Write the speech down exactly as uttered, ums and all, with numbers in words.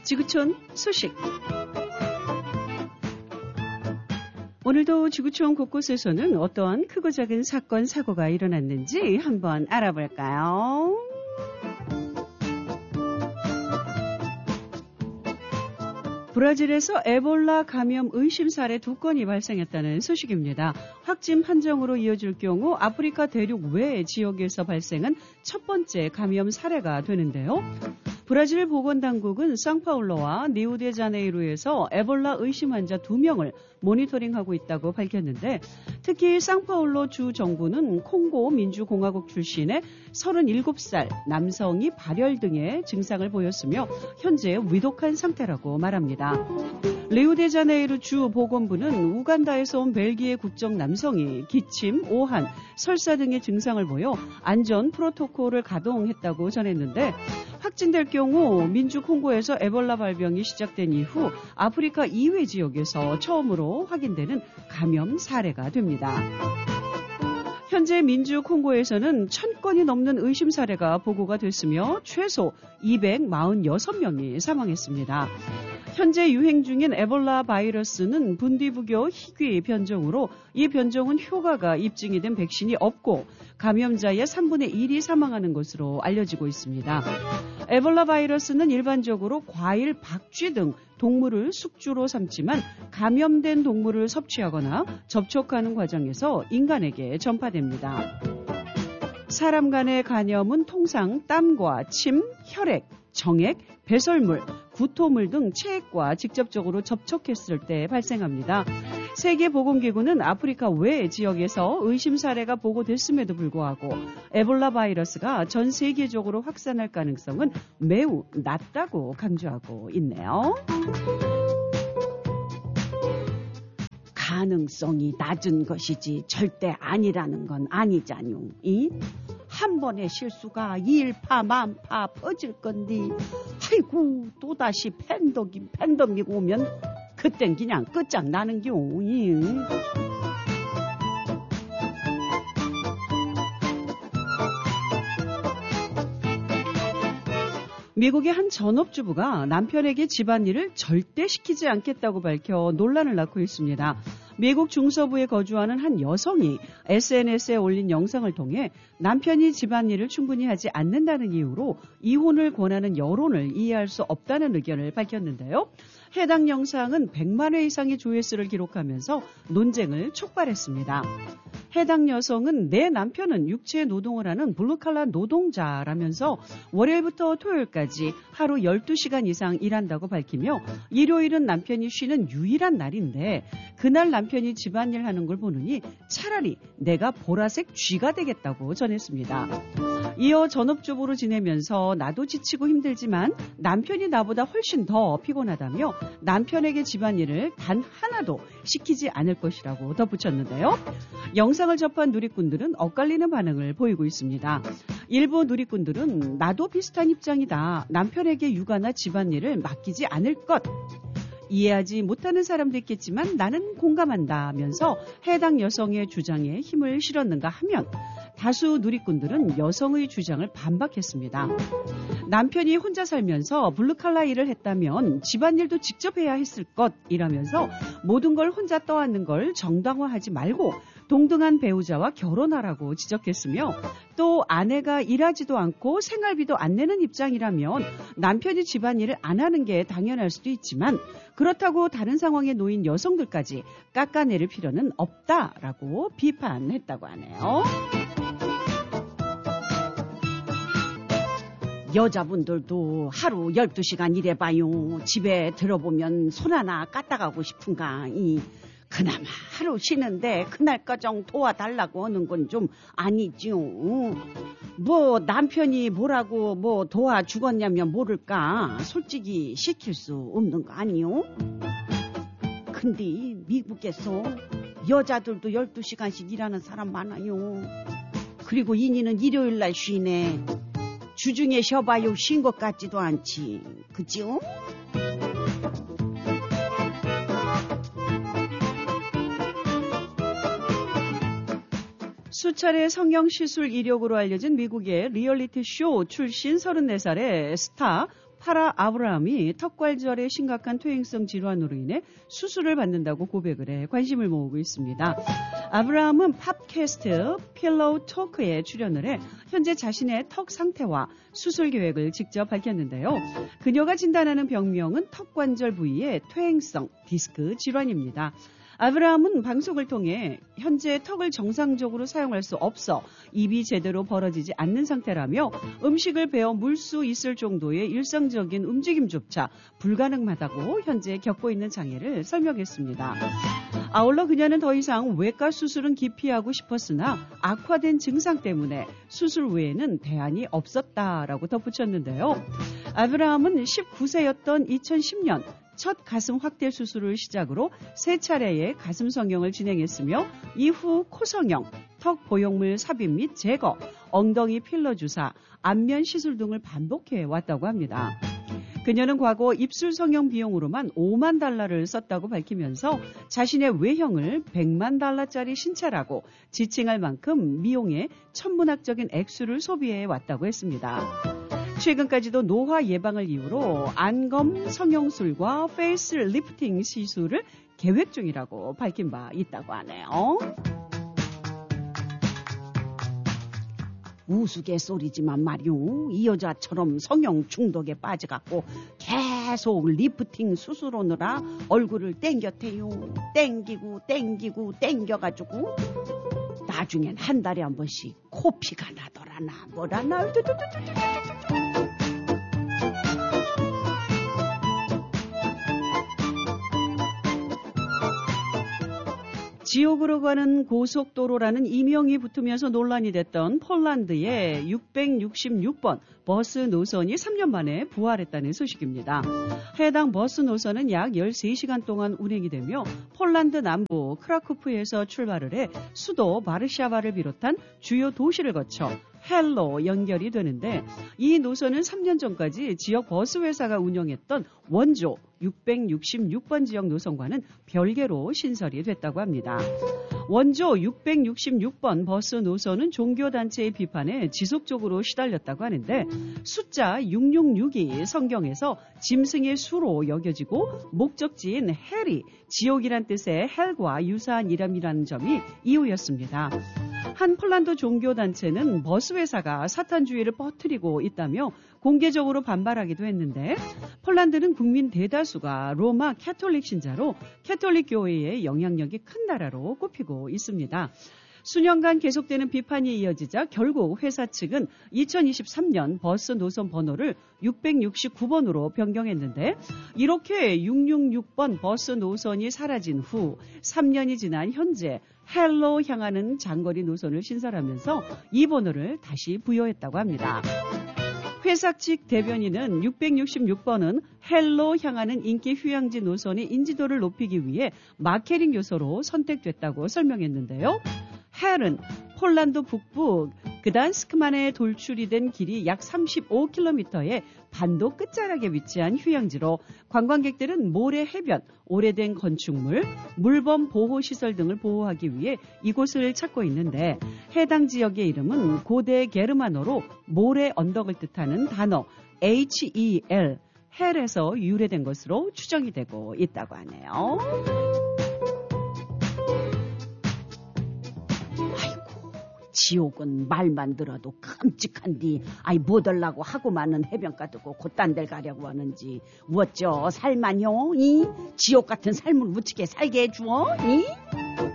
지구촌 소식. 오늘도 지구촌 곳곳에서는 어떠한 크고 작은 사건, 사고가 일어났는지 한번 알아볼까요? 브라질에서 에볼라 감염 의심 사례 두 건이 발생했다는 소식입니다. 확진 판정으로 이어질 경우 아프리카 대륙 외 지역에서 발생한 첫 번째 감염 사례가 되는데요. 브라질 보건당국은 상파울로와 리우데자네이루에서 에볼라 의심 환자 두 명을 모니터링하고 있다고 밝혔는데, 특히 상파울로 주 정부는 콩고 민주공화국 출신의 서른일곱 살 남성이 발열 등의 증상을 보였으며 현재 위독한 상태라고 말합니다. 리우데자네이루 주 보건부는 우간다에서 온 벨기에 국적 남성이 기침, 오한, 설사 등의 증상을 보여 안전 프로토콜을 가동했다고 전했는데, 확진될 경우 민주 콩고에서 에볼라 발병이 시작된 이후 아프리카 이외 지역에서 처음으로 확인되는 감염 사례가 됩니다. 현재 민주 콩고에서는 천 건이 넘는 의심 사례가 보고가 됐으며 최소 이백사십육 명이 사망했습니다. 현재 유행 중인 에볼라 바이러스는 분디부교 희귀 변종으로 이 변종은 효과가 입증이 된 백신이 없고 감염자의 삼분의 일이 사망하는 것으로 알려지고 있습니다. 에볼라 바이러스는 일반적으로 과일, 박쥐 등 동물을 숙주로 삼지만 감염된 동물을 섭취하거나 접촉하는 과정에서 인간에게 전파됩니다. 사람 간의 감염은 통상 땀과 침, 혈액, 정액, 배설물, 구토물 등 체액과 직접적으로 접촉했을 때 발생합니다. 세계보건기구는 아프리카 외 지역에서 의심 사례가 보고됐음에도 불구하고 에볼라 바이러스가 전 세계적으로 확산할 가능성은 매우 낮다고 강조하고 있네요. 가능성이 낮은 것이지 절대 아니라는 건 아니잖요. 이? 한 번의 실수가 일파만파 퍼질 건데, 아이고 또다시 팬덕이 팬덤이 오면 그땐 그냥 끝장나는겨. 미국의 한 전업주부가 남편에게 집안일을 절대 시키지 않겠다고 밝혀 논란을 낳고 있습니다. 미국 중서부에 거주하는 한 여성이 에스엔에스에 올린 영상을 통해 남편이 집안일을 충분히 하지 않는다는 이유로 이혼을 권하는 여론을 이해할 수 없다는 의견을 밝혔는데요. 해당 영상은 백만 회 이상의 조회수를 기록하면서 논쟁을 촉발했습니다. 해당 여성은 내 남편은 육체 노동을 하는 블루칼라 노동자라면서 월요일부터 토요일까지 하루 열두 시간 이상 일한다고 밝히며 일요일은 남편이 쉬는 유일한 날인데 그날 남편이 집안일 하는 걸 보느니 차라리 내가 보라색 쥐가 되겠다고 전했습니다. 이어 전업주부로 지내면서 나도 지치고 힘들지만 남편이 나보다 훨씬 더 피곤하다며 남편에게 집안일을 단 하나도 시키지 않을 것이라고 덧붙였는데요. 영상을 접한 누리꾼들은 엇갈리는 반응을 보이고 있습니다. 일부 누리꾼들은 나도 비슷한 입장이다. 남편에게 육아나 집안일을 맡기지 않을 것. 이해하지 못하는 사람도 있겠지만 나는 공감한다면서 해당 여성의 주장에 힘을 실었는가 하면 다수 누리꾼들은 여성의 주장을 반박했습니다. 남편이 혼자 살면서 블루칼라 일을 했다면 집안일도 직접 해야 했을 것이라면서 모든 걸 혼자 떠안는 걸 정당화하지 말고 동등한 배우자와 결혼하라고 지적했으며 또 아내가 일하지도 않고 생활비도 안 내는 입장이라면 남편이 집안일을 안 하는 게 당연할 수도 있지만 그렇다고 다른 상황에 놓인 여성들까지 깎아내릴 필요는 없다라고 비판했다고 하네요. 여자분들도 하루 열두 시간 일해봐요. 집에 들어보면 손 하나 까딱하고 싶은가. 이 그나마 하루 쉬는데 그날까정 도와달라고 하는 건 좀 아니죠. 뭐 남편이 뭐라고 뭐 도와주겠냐면 모를까. 솔직히 시킬 수 없는 거 아니요? 근데 미국에서 여자들도 열두 시간씩 일하는 사람 많아요. 그리고 이니는 일요일날 쉬네. 주중에 쉬어봐요 쉰 것 같지도 않지. 그죠? 수차례 성형시술 이력으로 알려진 미국의 리얼리티 쇼 출신 서른네 살의 스타 파라 아브라함이 턱관절의 심각한 퇴행성 질환으로 인해 수술을 받는다고 고백을 해 관심을 모으고 있습니다. 아브라함은 팝캐스트 필로우 토크에 출연을 해 현재 자신의 턱 상태와 수술 계획을 직접 밝혔는데요. 그녀가 진단하는 병명은 턱관절 부위의 퇴행성 디스크 질환입니다. 아브라함은 방송을 통해 현재 턱을 정상적으로 사용할 수 없어 입이 제대로 벌어지지 않는 상태라며 음식을 베어 물 수 있을 정도의 일상적인 움직임조차 불가능하다고 현재 겪고 있는 장애를 설명했습니다. 아울러 그녀는 더 이상 외과 수술은 기피하고 싶었으나 악화된 증상 때문에 수술 외에는 대안이 없었다라고 덧붙였는데요. 아브라함은 십구 세였던 이천십 년 첫 가슴 확대 수술을 시작으로 세 차례의 가슴 성형을 진행했으며 이후 코 성형, 턱 보형물 삽입 및 제거, 엉덩이 필러 주사, 안면 시술 등을 반복해 왔다고 합니다. 그녀는 과거 입술 성형 비용으로만 오만 달러를 썼다고 밝히면서 자신의 외형을 백만 달러짜리 신체라고 지칭할 만큼 미용에 천문학적인 액수를 소비해 왔다고 했습니다. 최근까지도 노화 예방을 이유로 안검 성형술과 페이스 리프팅 시술을 계획 중이라고 밝힌 바 있다고 하네요. 우스갯소리지만 말이오. 이 여자처럼 성형 중독에 빠져갖고 계속 리프팅 수술 오느라 얼굴을 땡겼대요. 땡기고 땡기고 땡겨가지고 나중엔 한 달에 한 번씩 코피가 나더라나 뭐라나. 지옥으로 가는 고속도로라는 이명이 붙으면서 논란이 됐던 폴란드의 육백육십육 번 버스 노선이 삼 년 만에 부활했다는 소식입니다. 해당 버스 노선은 약 열세 시간 동안 운행이 되며 폴란드 남부 크라쿠프에서 출발을 해 수도 바르샤바를 비롯한 주요 도시를 거쳐 헬로 연결이 되는데 이 노선은 삼 년 전까지 지역 버스 회사가 운영했던 원조 육백육십육 번 지역 노선과는 별개로 신설이 됐다고 합니다. 원조 육백육십육 번 버스 노선은 종교단체의 비판에 지속적으로 시달렸다고 하는데 숫자 육백육십육이 성경에서 짐승의 수로 여겨지고 목적지인 헬이 지옥이란 뜻의 헬과 유사한 이름이라는 점이 이유였습니다. 한 폴란드 종교단체는 버스 회사가 사탄주의를 퍼뜨리고 있다며 공개적으로 반발하기도 했는데 폴란드는 국민 대다수가 로마 캐톨릭 신자로 캐톨릭 교회의 영향력이 큰 나라로 꼽히고 있습니다. 수년간 계속되는 비판이 이어지자 결국 회사 측은 이천이십삼 년 버스 노선 번호를 육백육십구 번으로 변경했는데 이렇게 육백육십육 번 버스 노선이 사라진 후 삼 년이 지난 현재 헬로 향하는 장거리 노선을 신설하면서 이 번호를 다시 부여했다고 합니다. 회사 측 대변인은 육백육십육 번은 헬로 향하는 인기 휴양지 노선의 인지도를 높이기 위해 마케팅 요소로 선택됐다고 설명했는데요. 헬은 폴란드 북부 그단스크만에 돌출이 된 길이 약 삼십오 킬로미터의 반도 끝자락에 위치한 휴양지로 관광객들은 모래 해변, 오래된 건축물, 물범 보호시설 등을 보호하기 위해 이곳을 찾고 있는데 해당 지역의 이름은 고대 게르만어로 모래 언덕을 뜻하는 단어 헬, 헬에서 유래된 것으로 추정이 되고 있다고 하네요. 지옥은 말만 들어도 끔찍한디 아이 뭐들라고 하고 많은 해변가 두고 곧딴 데 가려고 하는지 어쩌 살만요? 이 지옥 같은 삶을 무치게 살게 해주어? 이?